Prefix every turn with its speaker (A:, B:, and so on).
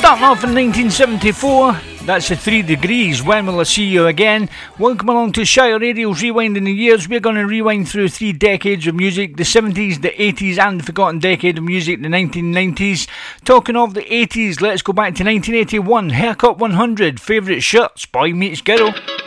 A: Starting off in 1974, that's the 3 Degrees, When Will I See You Again? Welcome along to Shire Radio's Rewinding the Years. We're going to rewind through 3 decades of music, the 70s, the 80s and the forgotten decade of music, the 1990s. Talking of the 80s, let's go back to 1981, Haircut 100, Favourite Shirts, Boy Meets Girl.